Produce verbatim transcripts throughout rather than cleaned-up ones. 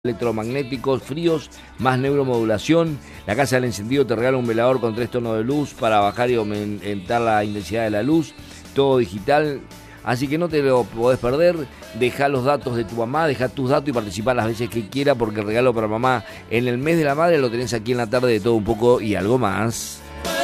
electromagnéticos, fríos, más neuromodulación. La Casa del Encendido te regala un velador con tres tonos de luz para bajar y aumentar la intensidad de la luz, todo digital, así que no te lo podés perder. Deja los datos de tu mamá, deja tus datos y participá las veces que quiera, porque el regalo para mamá en el mes de la madre lo tenés aquí en la tarde de Todo Un Poco y Algo Más.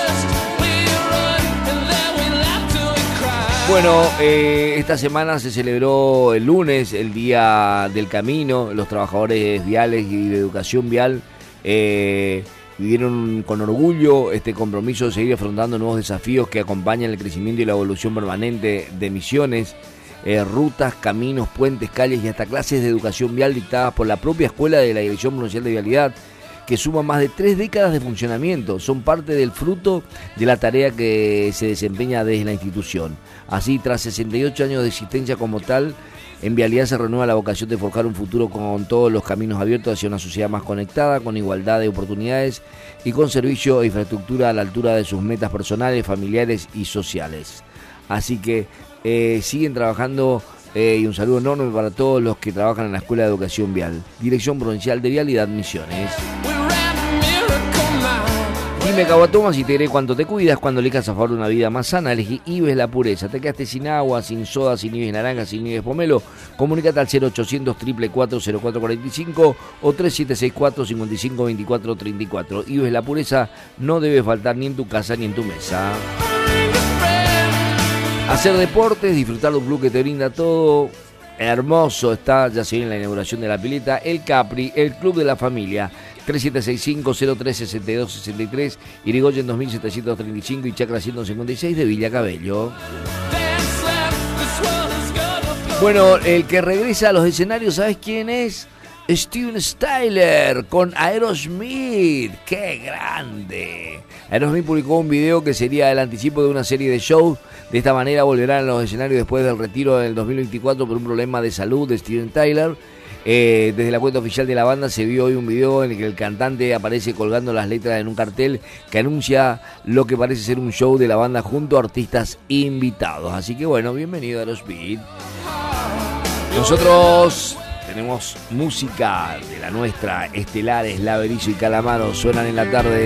Bueno, eh, esta semana se celebró el lunes el Día del Camino. Los trabajadores viales y de educación vial eh, vivieron con orgullo este compromiso de seguir afrontando nuevos desafíos que acompañan el crecimiento y la evolución permanente de Misiones. Eh, rutas, caminos, puentes, calles y hasta clases de educación vial dictadas por la propia escuela de la Dirección Provincial de Vialidad, que suman más de tres décadas de funcionamiento. Son parte del fruto de la tarea que se desempeña desde la institución. Así, tras sesenta y ocho años de existencia como tal, en Vialidad se renueva la vocación de forjar un futuro con todos los caminos abiertos hacia una sociedad más conectada, con igualdad de oportunidades y con servicio e infraestructura a la altura de sus metas personales, familiares y sociales. Así que eh, siguen trabajando eh, y un saludo enorme para todos los que trabajan en la Escuela de Educación Vial. Dirección Provincial de Vialidad, Misiones. Dime, Caguatoma, si te diré cuánto te cuidas cuando elijas a favor de una vida más sana. Elegí Ives La Pureza. Te quedaste sin agua, sin soda, sin Ives Naranja, sin Ives Pomelo. Comunícate al cero ochocientos, cuatro cuatro cuatro, cero cuatro cuatro cinco o tres siete seis cuatro, cinco cinco dos cuatro tres cuatro. Ives La Pureza no debe faltar ni en tu casa ni en tu mesa. Hacer deportes, disfrutar de un club que te brinda todo. Hermoso está, ya se viene la inauguración de la pileta, El Capri, el club de la familia. tres siete seis cinco, cero tres, seis dos seis tres, Irigoyen dos mil setecientos treinta y cinco y Chacra ciento cincuenta y seis de Villa Cabello. Bueno, el que regresa a los escenarios, ¿sabes quién es? Steven Tyler con Aerosmith. ¡Qué grande! Aerosmith publicó un video que sería el anticipo de una serie de shows. De esta manera volverán a los escenarios después del retiro del dos mil veinticuatro por un problema de salud de Steven Tyler. Eh, desde la cuenta oficial de la banda se vio hoy un video en el que el cantante aparece colgando las letras en un cartel que anuncia lo que parece ser un show de la banda junto a artistas invitados. Así que bueno, bienvenido a Aerosmith. Nosotros tenemos música de la nuestra, Estelares, Laberizo y Calamaro, suenan en la tarde.